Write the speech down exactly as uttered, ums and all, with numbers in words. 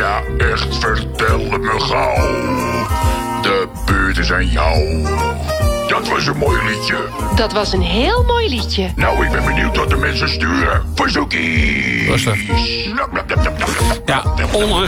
Ja, echt, vertel het me gauw. De beurt is aan jou. Dat was een mooi liedje. Dat was een heel mooi liedje. Nou, ik ben benieuwd wat de mensen sturen. Verzoekies. Rustig. Ja, onrust.